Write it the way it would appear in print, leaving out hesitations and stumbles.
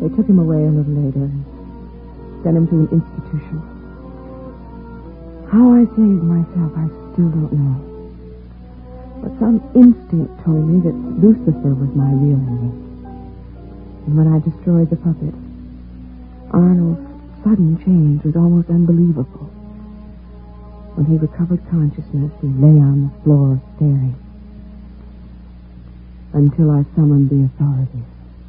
They took him away a little later and sent him to an institution. How I saved myself, I still don't know. But some instinct told me that Lucifer was my real enemy. And when I destroyed the puppet, Arnold's sudden change was almost unbelievable. When he recovered consciousness, he lay on the floor staring. Until I summoned the authorities.